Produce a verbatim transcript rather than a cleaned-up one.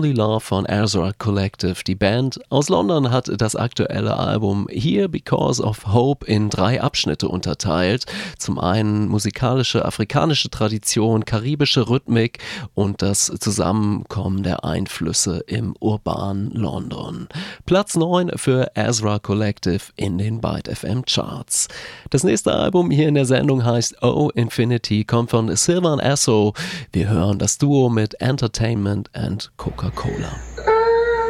Holy Love von Ezra Collective. Die Band aus London hat das aktuelle Album Here Because of Hope in drei Abschnitte unterteilt. Zum einen musikalische afrikanische Tradition, karibische Rhythmik und das Zusammenkommen der Einflüsse im urbanen London. Platz neun für Ezra Collective in den Byte F M Charts. Das nächste Album hier in der Sendung heißt Oh Infinity, kommt von Sylvan Esso. Wir hören das Duo mit Entertainment and Coca-Cola.